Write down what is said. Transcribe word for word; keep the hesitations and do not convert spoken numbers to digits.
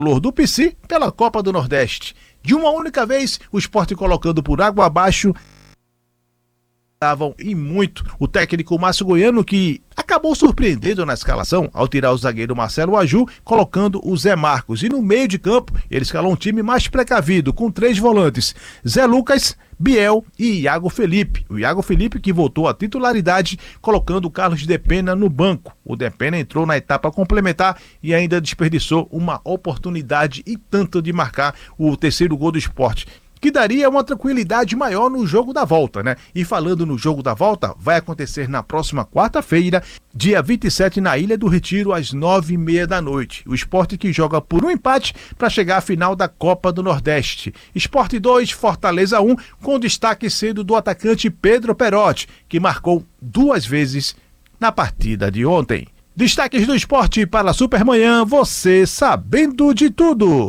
do P C pela Copa do Nordeste. De uma única vez, o Sport colocando por água abaixo estavam e muito o técnico Márcio Goiano, que acabou surpreendendo na escalação ao tirar o zagueiro Marcelo Aju, colocando o Zé Marcos. E no meio de campo, ele escalou um time mais precavido, com três volantes: Zé Lucas, Biel e Iago Felipe. O Iago Felipe que voltou à titularidade, colocando o Carlos Depena no banco. O Depena entrou na etapa complementar e ainda desperdiçou uma oportunidade e tanto de marcar o terceiro gol do Sport, que daria uma tranquilidade maior no jogo da volta, né? E falando no jogo da volta, vai acontecer na próxima quarta-feira, dia vinte e sete, na Ilha do Retiro, às nove e meia da noite. O Sport que joga por um empate para chegar à final da Copa do Nordeste. Sport dois, Fortaleza um, com destaque sendo do atacante Pedro Perotti, que marcou duas vezes na partida de ontem. Destaques do Sport para a Supermanhã, você sabendo de tudo.